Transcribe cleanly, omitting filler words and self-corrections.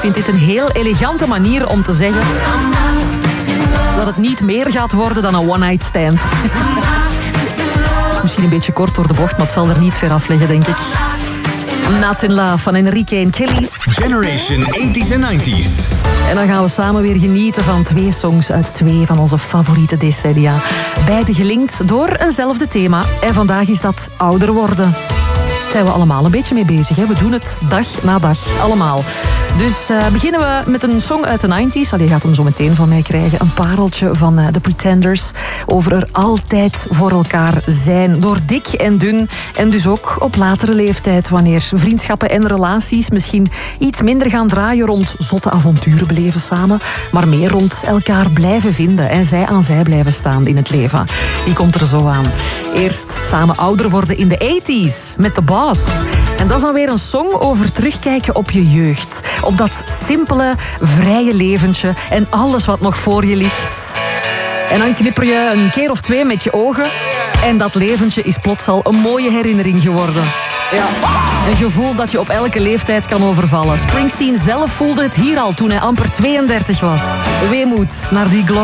vind dit een heel elegante manier om te zeggen dat het niet meer gaat worden dan een one-night stand. Misschien een beetje kort door de bocht, maar het zal er niet ver af liggen, denk ik. Not in Love van Enrique en Kelly's. Generation 80s en 90s. En dan gaan we samen weer genieten van 2 songs uit 2 van onze favoriete decennia. Beide gelinkt door eenzelfde thema. En vandaag is dat ouder worden. Daar zijn we allemaal een beetje mee bezig. Hè? We doen het dag na dag. Allemaal. Dus beginnen we met een song uit de 90s. Je gaat hem zo meteen van mij krijgen. Een pareltje van The Pretenders. Over er altijd voor elkaar zijn. Door dik en dun. En dus ook op latere leeftijd. Wanneer vriendschappen en relaties misschien iets minder gaan draaien rond zotte avonturen beleven samen. Maar meer rond elkaar blijven vinden. En zij aan zij blijven staan in het leven. Die komt er zo aan. Eerst samen ouder worden in de 80s. Met The Boss. En dat is dan weer een song over terugkijken op je jeugd. Op dat simpele, vrije leventje en alles wat nog voor je ligt. En dan knipper je een keer of 2 met je ogen. En dat leventje is plots al een mooie herinnering geworden. Ja, een gevoel dat je op elke leeftijd kan overvallen. Springsteen zelf voelde het hier al toen hij amper 32 was. Weemoed naar die glory.